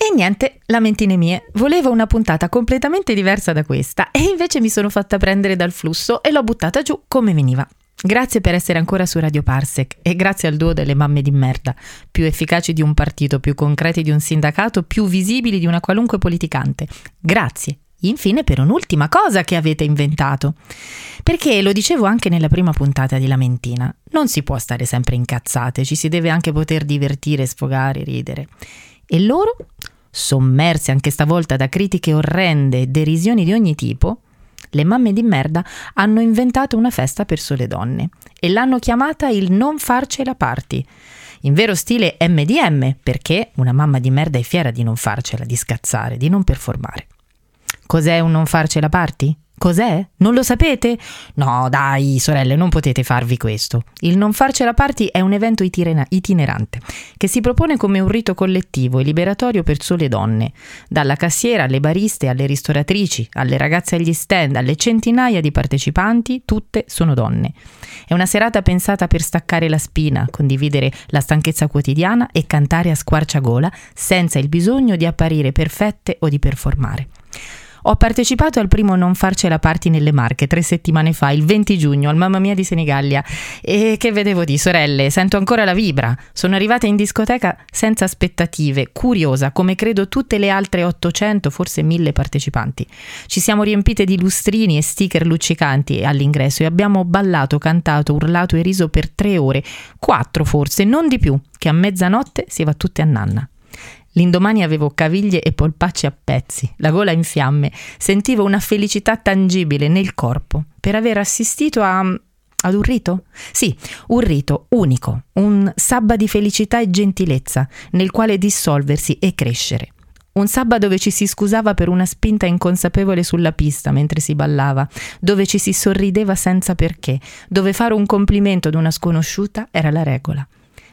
E niente, lamentine mie, volevo una puntata completamente diversa da questa e invece mi sono fatta prendere dal flusso e l'ho buttata giù come veniva. Grazie per essere ancora su Radio Parsec e grazie al duo delle mamme di merda, più efficaci di un partito, più concreti di un sindacato, più visibili di una qualunque politicante. Grazie, infine, per un'ultima cosa che avete inventato. Perché, lo dicevo anche nella prima puntata di Lamentina, non si può stare sempre incazzate, ci si deve anche poter divertire, sfogare, ridere. E loro, sommerse anche stavolta da critiche orrende e derisioni di ogni tipo, le mamme di merda hanno inventato una festa per sole donne e l'hanno chiamata il Non Farcela Party, in vero stile MDM, perché una mamma di merda è fiera di non farcela, di scazzare, di non performare. Cos'è un Non Farcela Party? Cos'è? Non lo sapete? No, dai, sorelle, non potete farvi questo. Il Non Farcela Party è un evento itinerante che si propone come un rito collettivo e liberatorio per sole donne. Dalla cassiera alle bariste, alle ristoratrici, alle ragazze agli stand, alle centinaia di partecipanti, tutte sono donne. È una serata pensata per staccare la spina, condividere la stanchezza quotidiana e cantare a squarciagola senza il bisogno di apparire perfette o di performare. Ho partecipato al primo Non Farcela Party nelle Marche 3 settimane fa, il 20 giugno, al Mamma Mia di Senigallia. E che vedevo di sorelle, sento ancora la vibra. Sono arrivata in discoteca senza aspettative, curiosa, come credo tutte le altre 800, forse 1000 partecipanti. Ci siamo riempite di lustrini e sticker luccicanti all'ingresso e abbiamo ballato, cantato, urlato e riso per 3 ore, 4 forse, non di più, che a mezzanotte si va tutte a nanna. L'indomani avevo caviglie e polpacci a pezzi, la gola in fiamme, sentivo una felicità tangibile nel corpo per aver assistito ad un rito? Sì, un rito unico, un sabba di felicità e gentilezza nel quale dissolversi e crescere. Un sabba dove ci si scusava per una spinta inconsapevole sulla pista mentre si ballava, dove ci si sorrideva senza perché, dove fare un complimento ad una sconosciuta era la regola.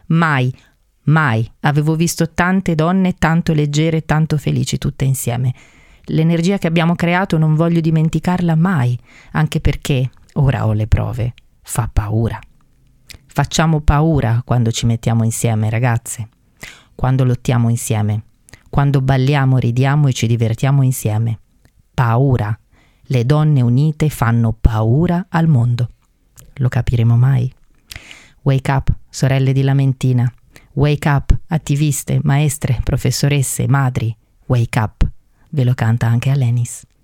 Mai avevo visto tante donne tanto leggere e tanto felici tutte insieme. L'energia che abbiamo creato non voglio dimenticarla mai, anche perché, ora ho le prove, fa paura. Facciamo paura quando ci mettiamo insieme, ragazze, quando lottiamo insieme, quando balliamo, ridiamo e ci divertiamo insieme. Paura. Le donne unite fanno paura al mondo. Lo capiremo mai? Wake up, sorelle di Lamentina. Wake up, attiviste, maestre, professoresse, madri. Wake up. Ve lo canta anche Alenis.